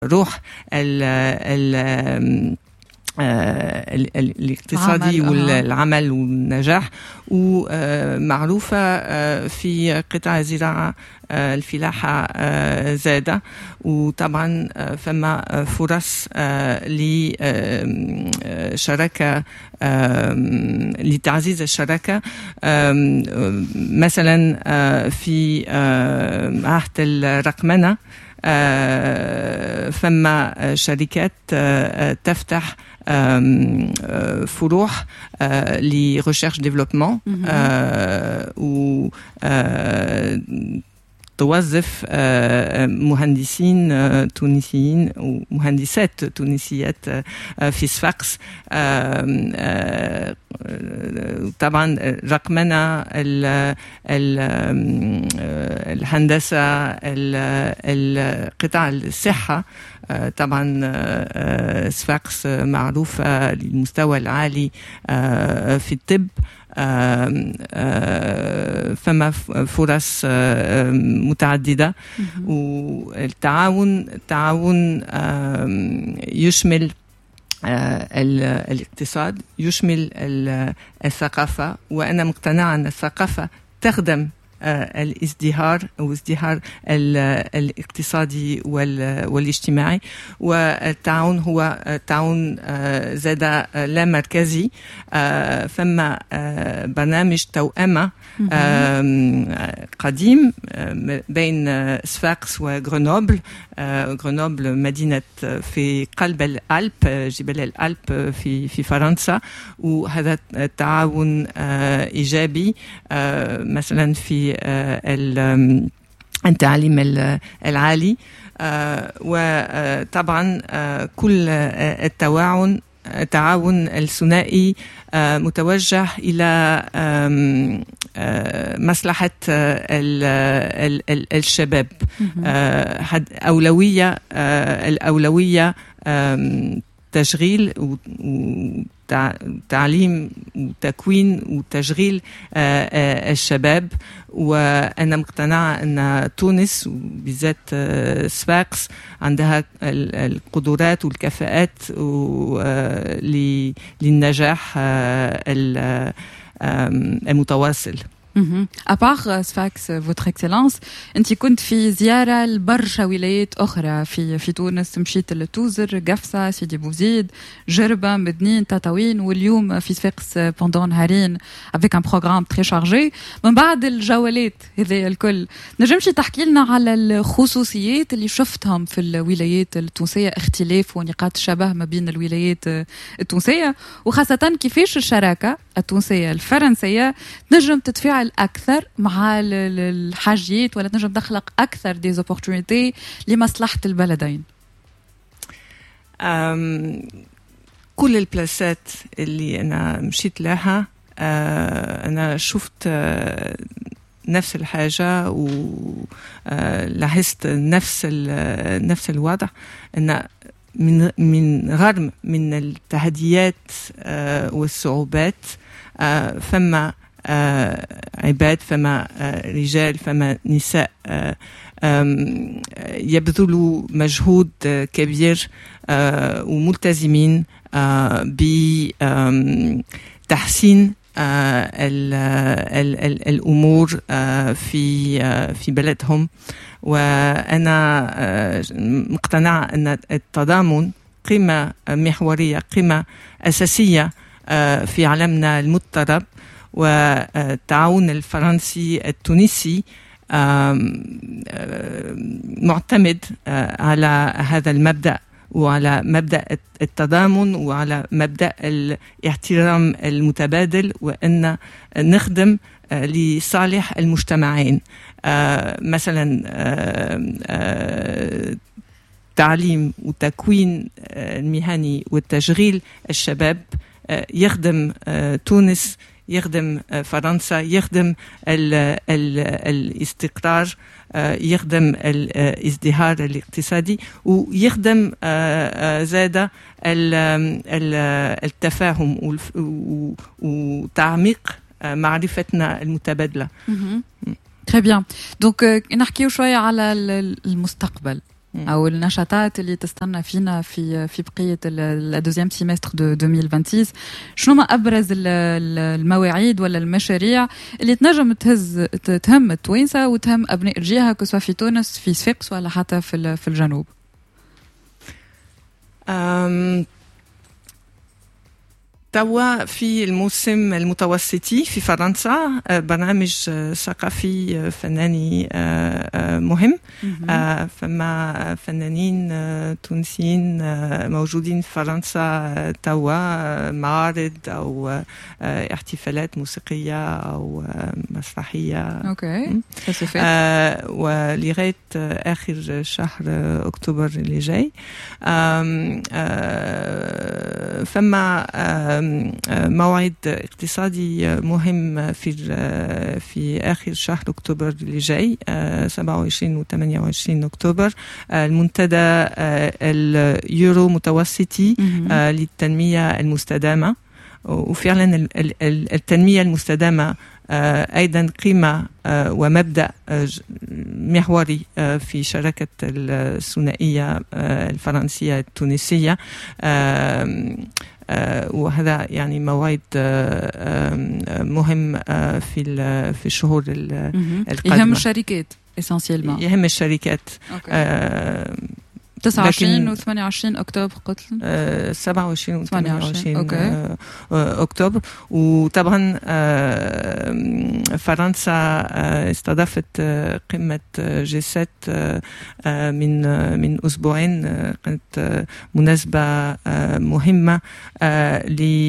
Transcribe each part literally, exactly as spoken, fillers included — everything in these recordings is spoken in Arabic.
روح ال ال الاقتصادي والعمل والنجاح، ومعروفة في قطاع الزراعة الفلاحة زادة، وطبعا فما فرص لشراكة لتعزيز الشراكة، مثلا في عهد الرقمنة فما شركات تفتح فروع لريشيرش ديفلوبمون و توظف مهندسين تونسيين ومهندسات تونسيات في صفاقس. طبعا رقمنا الهندسة، القطاع الصحة، طبعا صفاقس معروفة للمستوى العالي في الطب، فما فرص متعددة، والتعاون التعاون يشمل الاقتصاد، يشمل الثقافة، وأنا مقتنعة أن الثقافة تخدم الازدهار أو ازدهار الاقتصادي والاجتماعي، والتعاون هو تعاون زاد لا مركزي. فما برنامج توأمة قديم بين صفاقس وغرنوبل. غرنوبل مدينة في قلب الألب، جبال الألب في في فرنسا، وهذا التعاون إيجابي مثلا في التعليم العالي، وطبعا كل التعاون التعاون الثنائي متوجه إلى مصلحة الشباب. أولوية الأولوية تشغيل وتعليم وتكوين وتشغيل الشباب، وأنا مقتنعة أن تونس وبالذات صفاقس عندها القدرات والكفاءات للنجاح المتواصل. À part Sfax, votre excellence, انت كنت في زيارة لبرشا ولايات أخرى في في تونس، مشيت لتوزر، قفصة، سيدي بوزيد، جربة، مدنين، تطاوين، واليوم في صفاقس pendant نهارين avec un programme très chargé. من بعد الجولات هذه الكل نجمشي تحكي لنا على الخصوصيات اللي شفتهم في الولايات التونسية، اختلاف ونقاط شبه ما بين الولايات التونسية، وخاصة كيفاش الشراكة التونسية الفرنسية تنجم تتفاعل أكثر مع الحاجيات، ولا تنجم تخلق أكثر دي زوبورتونيتي لمصلحة البلدين؟ كل البلاسات اللي أنا مشيت لها أنا شفت نفس الحاجة، ولاحظت نفس نفس الوضع، أن من من غرم من التحديات والصعوبات فما عباد، فما رجال، فما نساء يبذلوا مجهود كبير وملتزمين بتحسين الأمور في في بلدهم. وأنا مقتنعة أن التضامن قيمة محورية، قيمة أساسية في عالمنا المضطرب، والتعاون الفرنسي التونسي معتمد على هذا المبدأ، وعلى مبدأ التضامن، وعلى مبدأ الاحترام المتبادل، وأن نخدم لصالح المجتمعين. مثلا تعليم وتكوين المهني وتشغيل الشباب يخدم تونس، يخدم فرنسا، يخدم ال ال الاستقرار، يخدم الازدهار الاقتصادي، ويخدم زاد التفاهم وتعميق معرفتنا المتبادلة. Très bien. Donc نحكيو شوية على المستقبل. أو النشاطات اللي تستنى فينا في في بقية الدوزيام سيمستر دو ألفين وستة وعشرين. شنو ما أبرز المواعيد ولا المشاريع اللي تنجم تهز تهم التوانسة وتهم أبناء الجهة كسوا في تونس في صفاقس ولا حتى في في الجنوب؟ أم توا في الموسم المتوسطي في فرنسا برنامج ثقافي فناني مهم. فما فنانين تونسيين موجودين في فرنسا توا، معارض أو احتفالات موسيقية أو مسرحية. أوكي. ولغاية آخر شهر أكتوبر اللي جاي. فما موعد اقتصادي مهم في في آخر شهر أكتوبر اللي جاي، سبعة وعشرين و ثمانية وعشرين أكتوبر، المنتدى اليورو متوسطي للتنمية المستدامة. وفعلا التنمية المستدامة أيضا قيمة ومبدأ محوري في شراكة الثنائية الفرنسية التونسية، وهذا يعني موعد مهم في في الشهور القادمة. يهم الشركات essentiellement. يهم الشركات. تسعة وعشرين و ثمانية وعشرين أكتوبر قلت آه سبعة وعشرين و ثمانية وعشرين آه آه أكتوبر. وطبعا آه فرنسا آه استضافت آه قمة جي سبعة آه من آه من أسبوعين. آه كانت آه مناسبة آه مهمة آه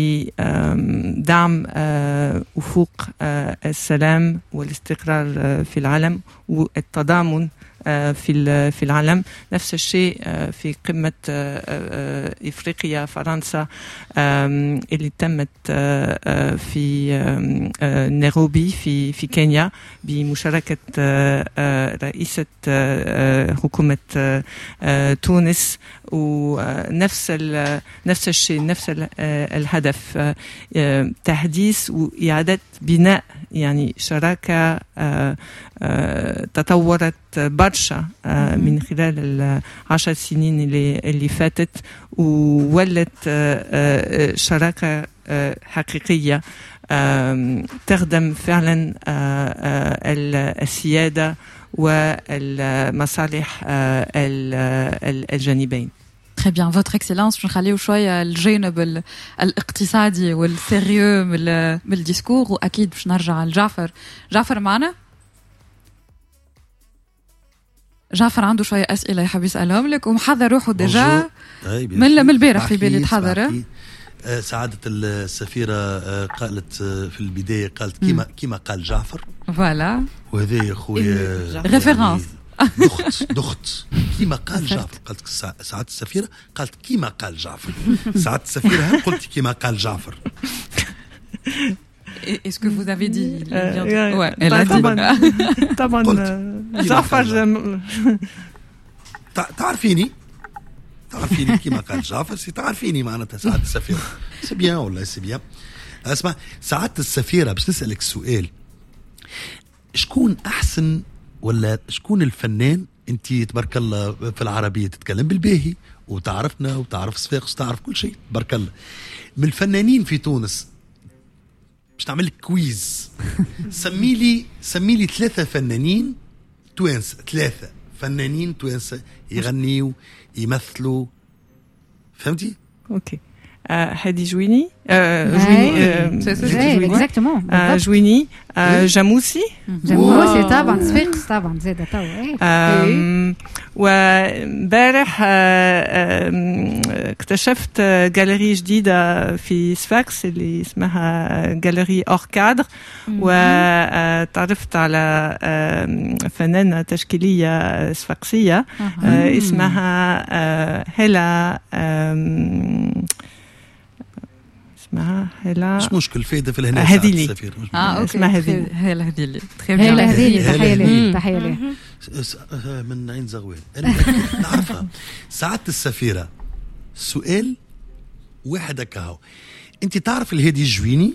لدعم آه أفق آه السلام والاستقرار آه في العالم والتضامن في في العالم. نفس الشيء في قمة إفريقيا فرنسا اللي تمت في نيروبي في في كينيا بمشاركة رئيسة حكومة تونس. ونفس نفس الشيء، نفس الهدف، تحديث وإعادة بناء يعني شراكة تطورت برشا من خلال العشر سنين اللي اللي فاتت، وولت شراكة حقيقية تخدم فعلا السيادة والمصالح الجانبين. Très bien, votre excellence. Je نخليو شوية الجانب الاقتصادي والسيريو من الديسكور، وأكيد باش نرجع لجعفر. جعفر معنا؟ جعفر عنده شوية أسئلة يحب يسألهم لك ومحضر روحه ديجا من من البارح في بالي تحضر. سعادة السفيرة قالت في البداية، قالت كيما كيما قال جعفر. فوالا. وهذا يا خويا ريفيرانس. دخت دخت كيما قال جعفر. قالت سعادة السفيرة قالت كيما قال جعفر. سعادة السفيرة هل قلت كيما قال جعفر؟ Est-ce que vous avez dit euh, ouais, elle a dit. طبعا جعفر. تعرفيني تعرفيني كيما قال جعفر، سي تعرفيني معناتها سعادة السفيرة. سي بيان والله سي بيان. اسمع سعادة السفيرة، باش نسألك سؤال، شكون أحسن ولا شكون الفنان؟ انت تبارك الله في العربية تتكلم بالباهي وتعرفنا وتعرف صفاقس وتعرف كل شيء تبارك الله. من الفنانين في تونس باش نعمل لك كويز، سمي لي سمي لي ثلاثة فنانين توانسة، ثلاثة فنانين توانسة يغنيوا يمثلوا، فهمتي؟ اوكي. هادي جويني، جويني اكزاكتومون جويني، جاموسي جاموسي طبعا صفاقس طبعا زاد توا. وامبارح اكتشفت جاليري جديدة في صفاقس اللي اسمها جاليري أور كادر، وتعرفت على فنانة تشكيلية صفاقسية اسمها هلا اسمها هلا، مش مشكل فايدة في الهنا هديلي. اه اوكي اسمها هديلي. هلا هديلي. هلا هديلي. تحية لها تحية لها من عين زغوان. نعرفها سعادة السفيرة. سؤال واحد هكاهو، انت تعرف الهادي الجويني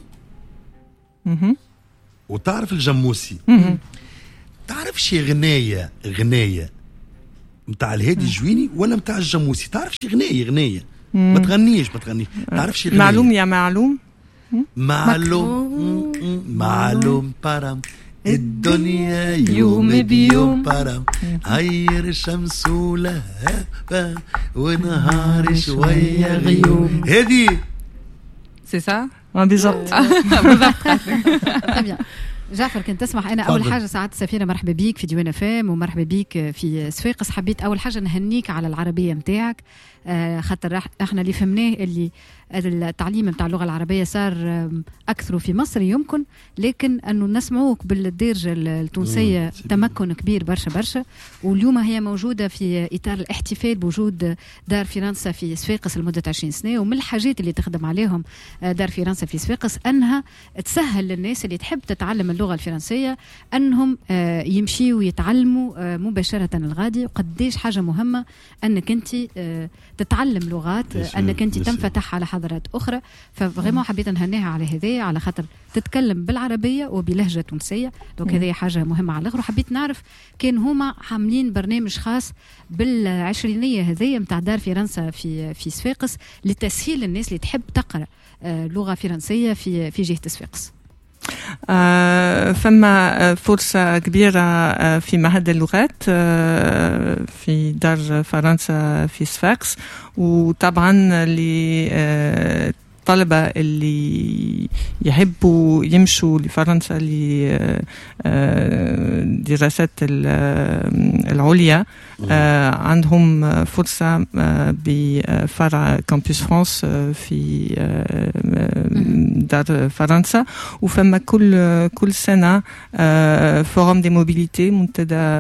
وتعرف الجموسي، تعرف شي غناية غناية متاع الهادي الجويني ولا متاع الجموسي؟ تعرفش غنية غنية ما تغنيش ما تغنيش تعرفش غنية. معلوم يا معلوم معلوم معلوم بارام الدنيا يوم بيوم بارام عير شمس ولهفة ونهار شوية غيوم. هذه سي سا بالضبط بالضبط. جعفر كنت تسمح انا اول حاجه سعاده السفيره مرحبا بيك في ديوان فام ومرحبا بيك في صفاقس. حبيت اول حاجه نهنيك على العربيه نتاعك خاطر احنا اللي فهمناه اللي التعليم نتاع اللغه العربيه صار اكثر في مصر يمكن لكن انه نسمعوك بالدارجه التونسيه تمكن كبير برشا برشا. واليوم هي موجوده في اطار الاحتفال بوجود دار فرنسا في صفاقس لمده عشرين سنه. ومن الحاجات اللي تخدم عليهم دار فرنسا في صفاقس انها تسهل للناس اللي تحب تتعلم اللغه الفرنسيه انهم يمشيوا ويتعلموا مباشره الغادي. وقديش حاجه مهمه انك انت تتعلم لغات انك انت تنفتح على حضارات اخرى. فغيما حبيت نهنيها على هذه على خاطر تتكلم بالعربيه وبلهجه تونسيه. دونك هذه حاجه مهمه على الاخر. وحبيت نعرف كان هما عاملين برنامج خاص بالعشرينيه هذه نتاع دار فرنسا في في صفاقس لتسهيل الناس اللي تحب تقرا لغه فرنسيه في في جهه صفاقس. آه فما فرصة كبيرة آه في معهد اللغات آه في دار فرنسا في صفاقس. وطبعا اللي الطلبة اللي يحبوا يمشوا لفرنسا لدراسات العليا عندهم فرصة بفرع كامبوس فرانس في دار فرنسا. وفما كل كل سنة فورم دي موبيليتي منتدى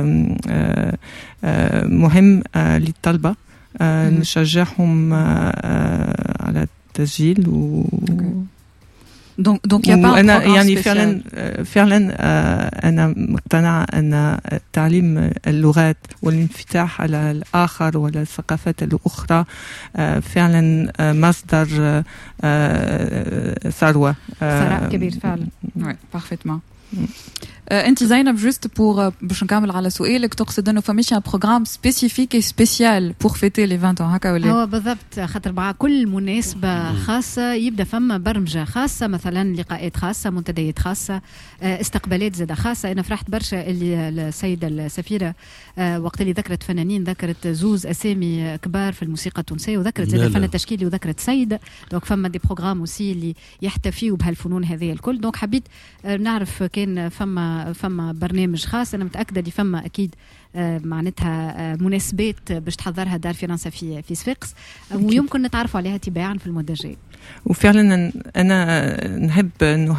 مهم للطلبة نشجعهم على التسجيل و دونك دونك يا با انا يعني فعلا فعلا انا مقتنعه ان تعليم اللغات والانفتاح على الاخر وعلى الثقافات الاخرى فعلا مصدر ثروه ثراء كبير فعلا. وي بارفيتمون. انت زينب جوست بور باش نكمل على سؤالك تقصد انه فماش ان بروغرام سبيسيفيك سبيسيال بور فيتي لي عشرين ans هكا ولا؟ هو بالضبط خاطر مع كل مناسبه خاصه يبدا فما برمجه خاصه مثلا لقاءات خاصه منتديات خاصه استقبالات زاده خاصه. انا فرحت برشا اللي السيده السفيره وقت اللي ذكرت فنانين ذكرت زوز اسامي كبار في الموسيقى التونسيه وذكرت زاده الفن التشكيلي وذكرت سيده. دونك فما دي بروغرام وسي اللي يحتفيوا بهالفنون هذه الكل. دونك حبيت نعرف كان فما فما برنامج خاص. انا متاكده اللي فما اكيد معناتها مناسبات باش تحضرها دار فرنسا في في صفاقس ويمكن نتعرفوا عليها تباعا في المده الجايه. وفعلا انا نحب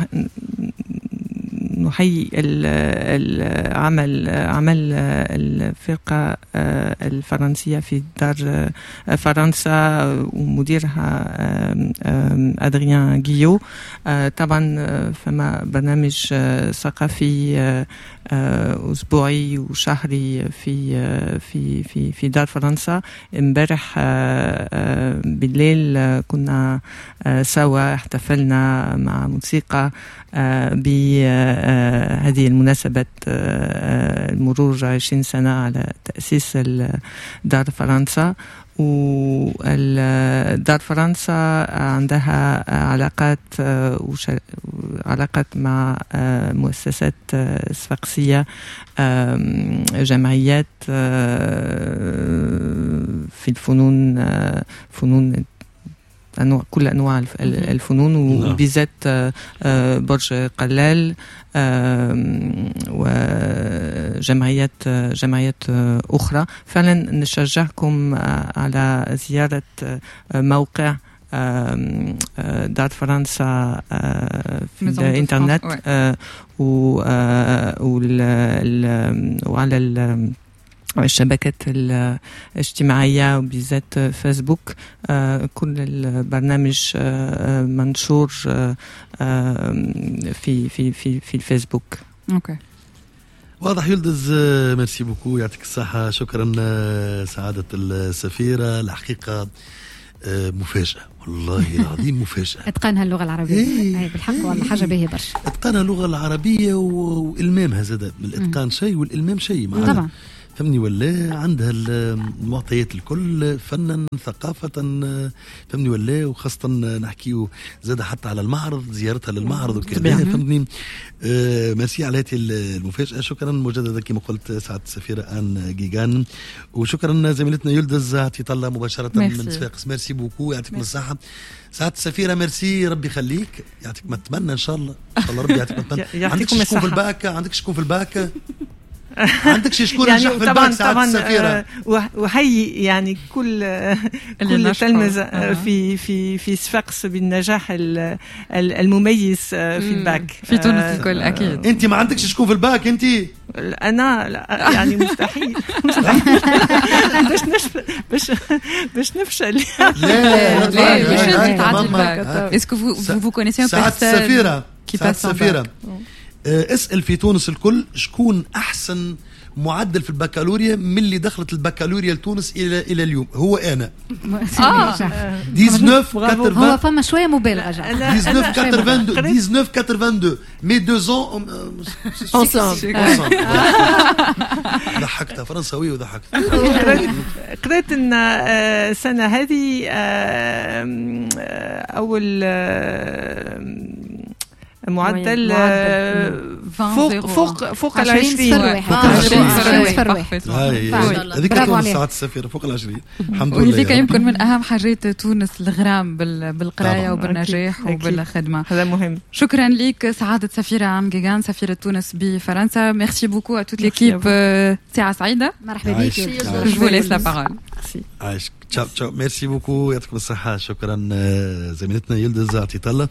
نحيي العمل عمل الفرقة الفرنسية في دار فرنسا ومديرها أدريان جيو. طبعا فما برنامج ثقافي أسبوعي وشهري في في في في دار فرنسا. امبارح بالليل كنا سوا احتفلنا مع موسيقى بهذه المناسبة المرور عشرين سنة على تأسيس دار فرنسا. ودار فرنسا عندها علاقات علاقات مع مؤسسات صفاقسية جمعيات في الفنون فنون أنواع كل أنواع الفنون وبالذات برج قلال وجمعيات جمعيات أخرى. فعلا نشجعكم على زيارة موقع دار فرنسا في الإنترنت وعلى الشبكات الاجتماعية وبالذات فيسبوك. كل البرنامج منشور في في في في الفيسبوك. اوكي واضح. يلدز ميرسي بوكو يعطيك الصحة. شكرا سعادة السفيرة. الحقيقة مفاجأة والله العظيم مفاجأة. اتقانها اللغة العربية اي بالحق والله حاجة باهية برشا. اتقانها اللغة العربية والإلمامها زاد. الاتقان شيء والإلمام شيء معنا. طبعا فهمني ولا عندها المعطيات الكل فنا ثقافة فهمني ولا وخاصة نحكيو زاد حتى على المعرض زيارتها للمعرض وكذا فهمني. آه ميرسي على هذه المفاجأة. شكرا مجددا كما قلت سعادة السفيرة آن جيجان وشكرا زميلتنا يلدز عطيت الله مباشرة ميرسي. من صفاقس ميرسي بوكو يعطيكم الصحة سعادة السفيرة. ميرسي ربي يخليك يعطيك ما تتمنى ان شاء الله ان شاء الله ربي يعطيك ما تتمنى. عندك شكون في الباكة عندك شكون في الباكة عندك شي شكون يعني نجح في الباك سعادة السفيرة وهي يعني كل كل تلمذ في في في صفاقس بالنجاح المميز في الباك في تونس الكل اكيد. انت ما عندكش شكون في الباك انت؟ انا لا يعني مستحيل باش نفشل باش باش نفشل لا لا باش تعدي الباك. اسكو فو فو كونيسيون سعادة السفيرة سعادة السفيرة اسأل في تونس الكل شكون أحسن معدل في البكالوريا من اللي دخلت البكالوريا لتونس إلى إلى اليوم. هو أنا آه تسعطاش هو فما شوية مبالغة تسعطاش تسعطاش ثمانية مي دوزون ضحكتها فرنساوي وضحكت. قرأت أن السنة هذه أول معدل فوق فوق فوق العشرين. هذيك تونس ساعة السفيرة فوق العشرين الحمد لله. وهذيك يمكن من أهم حاجات تونس الغرام بالقراية وبالنجاح وبالخدمة. هذا مهم. شكرا لك سعادة سفيرة آن جيجان سفيرة تونس بفرنسا. ميرسي بوكو à toute l'équipe. ساعة سعيدة. مرحبا بك. Je vous laisse la parole. عايش تشاو تشاو ميرسي بوكو يعطيكم الصحة. شكرا زميلتنا يلدز عطيت الله.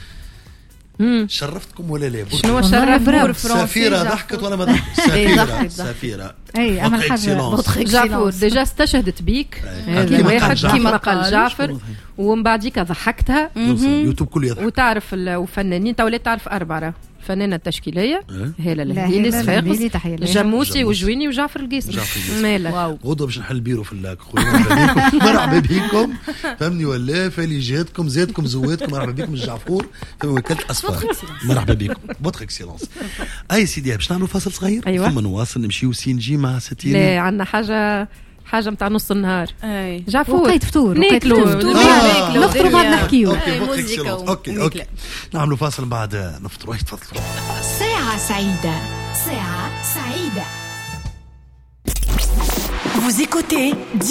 شرفتكم ولا لا؟ شنو شرف سفيرة ضحكت ولا ما ضحكت؟ سفيرة سفيرة اي اهم حاجة جعفر ديجا استشهدت بيك هذه واحد كيما قال جعفر ومن بعديك ضحكتها يوتيوب كله يضحك. وتعرف الفنانين تو تعرف أربعة الفنانة التشكيلية هالة الهديلي صفاقس جموسي وجويني وجعفر القيسي مالك غدوة باش نحل بيرو في اللاك خويا. مرحبا بكم فهمني ولا فاليجاتكم زادكم زواتكم مرحبا بكم الجعفور في وكالة أصفار. مرحبا بكم بوتخ اكسيلونس. اي سيدي باش نعملوا فاصل صغير ثم نواصل نمشيو سي نجي مع ستين. لا عندنا حاجة حاجه نتاع نص النهار. اي جعفور وقيت فطور ناكلوا نفطروا بعد نحكيو. اوكي اوكي نعملوا فاصل بعد نفطروا. تفضلوا. ساعة سعيدة ساعة سعيدة. Vous écoutez